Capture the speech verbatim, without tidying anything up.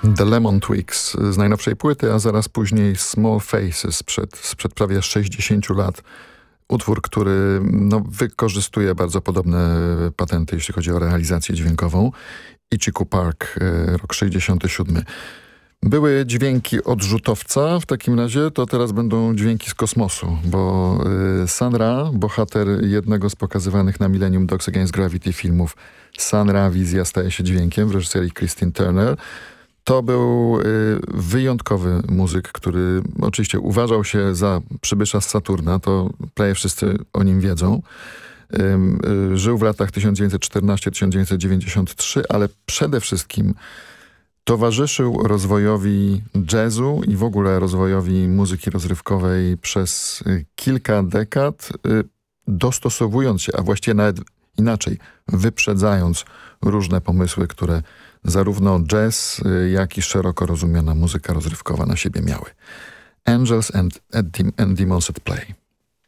The Lemon Twigs z najnowszej płyty, a zaraz później Small Faces sprzed, sprzed prawie sześćdziesięciu lat. Utwór, który no, wykorzystuje bardzo podobne patenty, jeśli chodzi o realizację dźwiękową. Ichiku Park, rok sześćdziesiąty siódmy. Były dźwięki odrzutowca, w takim razie to teraz będą dźwięki z kosmosu, bo y, Sun Ra, bohater jednego z pokazywanych na Millennium Dogs Against Gravity filmów Sun Ra, wizja staje się dźwiękiem w reżyserii Christine Turner. To był y, wyjątkowy muzyk, który oczywiście uważał się za przybysza z Saturna, to prawie wszyscy o nim wiedzą. Y, y, żył w latach tysiąc dziewięćset czternasty do tysiąc dziewięćset dziewięćdziesiątego trzeciego, ale przede wszystkim towarzyszył rozwojowi jazzu i w ogóle rozwojowi muzyki rozrywkowej przez y, kilka dekad, y, dostosowując się, a właściwie nawet inaczej, wyprzedzając różne pomysły, które zarówno jazz, jak i szeroko rozumiana muzyka rozrywkowa na siebie miały. Angels and, and Demons at Play.